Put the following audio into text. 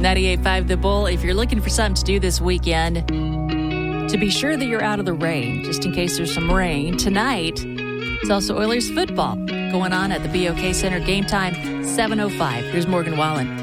98.5 The Bull, if you're looking for something to do this weekend, to be sure that you're out of the rain, just in case there's some rain, tonight, it's also Oilers football going on at the BOK Center. Game time, 7:05. Here's Morgan Wallen.